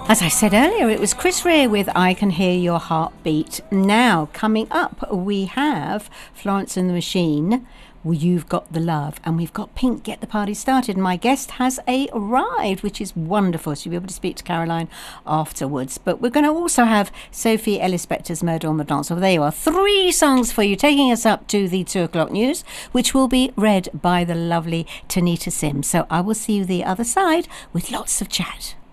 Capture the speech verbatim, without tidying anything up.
As I said earlier, it was Chris Rea with I Can Hear Your Heartbeat. Now, coming up, we have Florence and the Machine, well, You've Got the Love, and we've got Pink, Get the Party Started. My guest has arrived, which is wonderful, so you'll be able to speak to Caroline afterwards. But we're going to also have Sophie Ellis-Bextor's Murder on the Dance Floor. There you are, three songs for you, taking us up to the two o'clock news, which will be read by the lovely Tanita Sims. So I will see you the other side with lots of chat.